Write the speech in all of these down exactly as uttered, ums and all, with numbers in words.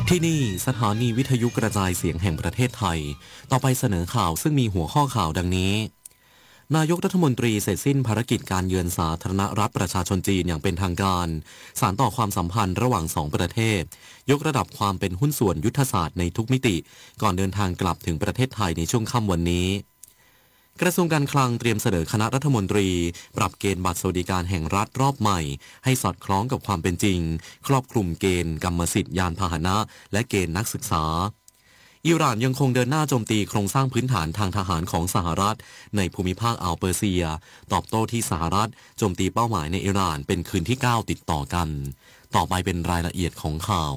ที่นี่สถานีวิทยุกระจายเสียงแห่งประเทศไทยต่อไปเสนอข่าวซึ่งมีหัวข้อข่าวดังนี้นายกรัฐมนตรีเสร็จสิ้นภารกิจการเยือนสาธารณรัฐประชาชนจีนอย่างเป็นทางการสานต่อความสัมพันธ์ระหว่างสองประเทศยกระดับความเป็นหุ้นส่วนยุทธศาสตร์ในทุกมิติก่อนเดินทางกลับถึงประเทศไทยในช่วงค่ำวันนี้กระทรวงการคลังเตรียมเสนอคณะรัฐมนตรีปรับเกณฑ์บัตรสวัสดิการแห่งรัฐรอบใหม่ให้สอดคล้องกับความเป็นจริงครอบคลุมเกณฑ์กรรมสิทธิ์ยานพาหนะและเกณฑ์นักศึกษาอิหร่านยังคงเดินหน้าโจมตีโครงสร้างพื้นฐานทางทหารของสหรัฐในภูมิภาคอ่าวเปอร์เซียตอบโต้ที่สหรัฐโจมตีเป้าหมายในอิหร่านเป็นคืนที่เก้าติดต่อกันต่อไปเป็นรายละเอียดของข่า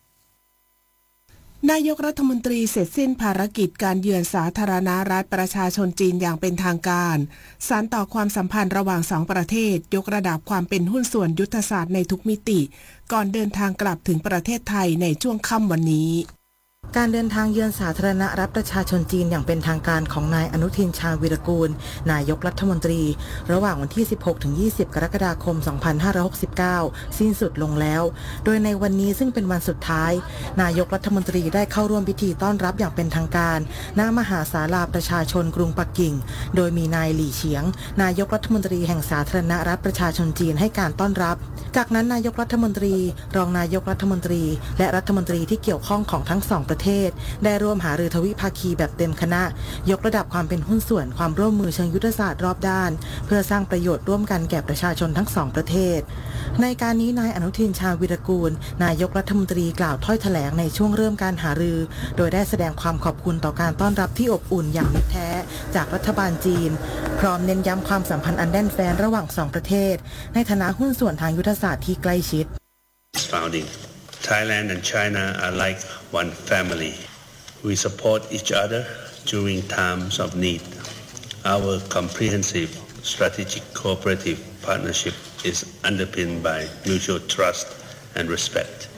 วนายกรัฐมนตรีเสร็จสิ้นภารกิจการเยือนสาธารณรัฐประชาชนจีนอย่างเป็นทางการสานต่อความสัมพันธ์ระหว่างสองประเทศยกระดับความเป็นหุ้นส่วนยุทธศาสตร์ในทุกมิติก่อนเดินทางกลับถึงประเทศไทยในช่วงค่ำวันนี้การเดินทางเยือนสาธารณรัฐประชาชนจีนอย่างเป็นทางการของนายอนุทินชาญวีรกูลนายกรัฐมนตรีระหว่างวันที่ สิบหกถึงยี่สิบ กรกฎาคม สองพันห้าร้อยหกสิบเก้า สิ้นสุดลงแล้วโดยในวันนี้ซึ่งเป็นวันสุดท้ายนายกรัฐมนตรีได้เข้าร่วมพิธีต้อนรับอย่างเป็นทางการณมหาศาลาประชาชนกรุงปักกิ่งโดยมีนายหลี่เฉียงนายกรัฐมนตรีแห่งสาธารณรัฐประชาชนจีนให้การต้อนรับจากนั้นนายกรัฐมนตรีรองนายกรัฐมนตรีและรัฐมนตรีที่เกี่ยวข้องของทั้งสองประเทศได้ร่วมหารือทวิภาคีแบบเต็มคณะยกระดับความเป็นหุ้นส่วนความร่วมมือเชิงยุทธศาสตร์รอบด้านเพื่อสร้างประโยชน์ร่วมกันแก่ประชาชนทั้งสองประเทศในการนี้นายอนุทินชาญวีรกูลนายกรัฐมนตรีกล่าวถ้อยแถลงในช่วงเริ่มการหารือโดยได้แสดงความขอบคุณต่อการต้อนรับที่อบอุ่นอย่างมิตรแท้จากรัฐบาลจีนพร้อมเน้นย้ำความสัมพันธ์อันแน่นแฟ้นระหว่างสองประเทศในฐานะหุ้นส่วนทางยุทธศาสตร์ที่ใกล้ชิด Thailand and China are like one family. We support each other during times of need. Our comprehensive strategic cooperative partnership is underpinned by mutual trust and respect.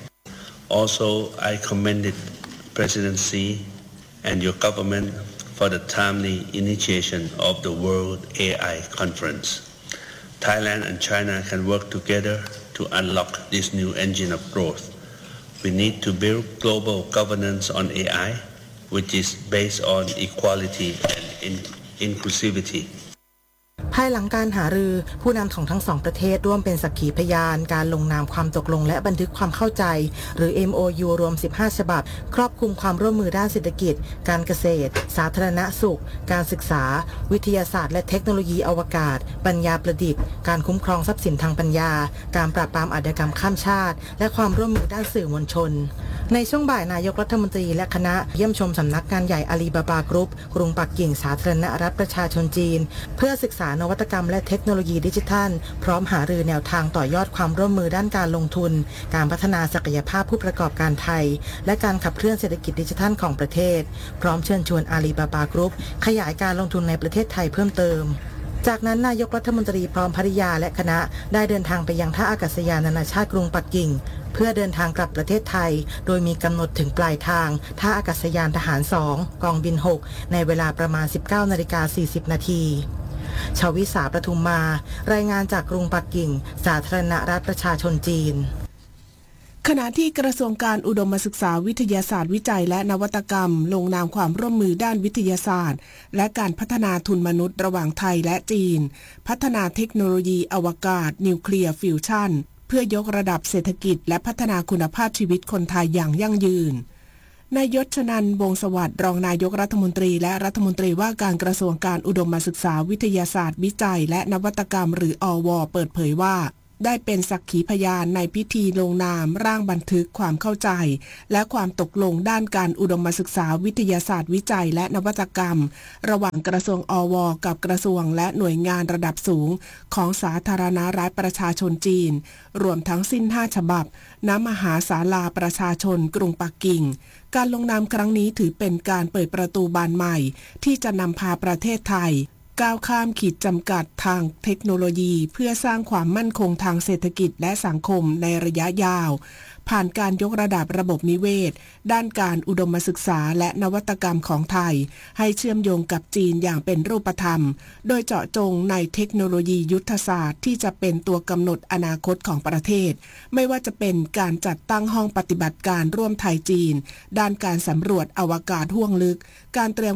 Also, I commended President Xi and your government for the timely initiation of the World A I Conference. Thailand and China can work together to unlock this new engine of growth.We need to build global governance on A I, which is based on equality and in- inclusivity. ภายหลังการหารือผู้นำของทั้งสองประเทศร่วมเป็นสักขีพยานการลงนามความตกลงและบันทึกความเข้าใจหรือ เอ็ม โอ ยู รวมสิบห้าฉบับครอบคลุมความร่วมมือด้านเศรษฐกิจการเกษตรสาธารณสุขการศึกษาวิทยาศาสตร์และเทคโนโลยีอวกาศปัญญาประดิษฐ์การคุ้มครองทรัพย์สินทางปัญญาการปราบปรามอาชญากรรมข้ามชาติและความร่วมมือด้านสื่อมวลชนในช่วงบ่ายนายกรัฐมนตรีและคณะเยี่ยมชมสำนักงานใหญ่อาลีบาบากรุ๊ปกรุงปักกิ่งสาธารณรัฐประชาชนจีนเพื่อศึกษานวัตกรรมและเทคโนโลยีดิจิทัลพร้อมหารือแนวทางต่อยอดความร่วมมือด้านการลงทุนการพัฒนาศักยภาพผู้ประกอบการไทยและการขับเคลื่อนเศรษฐกิจดิจิทัลของประเทศพร้อมเชิญชวนอาลีบาบากรุ๊ปขยายการลงทุนในประเทศไทยเพิ่มเติมจากนั้นนายกรัฐมนตรีพร้อมภริยาและคณะได้เดินทางไปยังท่าอากาศยานนานาชาติกรุงปักกิ่งเพื่อเดินทางกลับประเทศไทยโดยมีกำหนดถึงปลายทางท่าอากาศยานทหารสองกองบินหกในเวลาประมาณ สิบเก้านาฬิกาสี่สิบนาทีชวิสาประทุมมารายงานจากกรุงปักกิ่งสาธารณรัฐประชาชนจีนขณะที่กระทรวงการอุดมศึกษาวิทยาศาสตร์วิจัยและนวัตกรรมลงนามความร่วมมือด้านวิทยาศาสตร์และการพัฒนาทุนมนุษย์ระหว่างไทยและจีนพัฒนาเทคโนโลยีอวกาศนิวเคลียร์ฟิวชั่นเพื่อยกระดับเศรษฐกิจและพัฒนาคุณภาพชีวิตคนไทยอย่างยั่งยืนนายยศชนันท์วงศ์สวัสดิ์รองนายกรัฐมนตรีและรัฐมนตรีว่าการกระทรวงการอุดมศึกษาวิทยาศาสตร์วิจัยและนวัตกรรมหรืออว.เปิดเผยว่าได้เป็นสักขีพยานในพิธีลงนามร่างบันทึกความเข้าใจและความตกลงด้านการอุดมศึกษาวิทยาศาสตร์วิจัยและนวัตกรรมระหว่างกระทรวงอว.กับกระทรวงและหน่วยงานระดับสูงของสาธารณรัฐประชาชนจีนรวมทั้งสิ้นห้าฉบับณมหาศาลาประชาชนกรุงปักกิ่งการลงนามครั้งนี้ถือเป็นการเปิดประตูบานใหม่ที่จะนำพาประเทศไทยก้าวข้ามขีดจำกัดทางเทคโนโลยีเพื่อสร้างความมั่นคงทางเศรษฐกิจและสังคมในระยะยาวผ่านการยกระดับระบบนิเวศด้านการอุดมศึกษาและนวัตกรรมของไทยให้เชื่อมโยงกับจีนอย่างเป็นรูปธรรมโดยเจาะจงในเทคโนโลยียุทธศาสตร์ที่จะเป็นตัวกำหนดอนาคตของประเทศไม่ว่าจะเป็นการจัดตั้งห้องปฏิบัติการร่วมไทยจีนด้านการสำรวจอวกาศห้วงลึกการเตรียม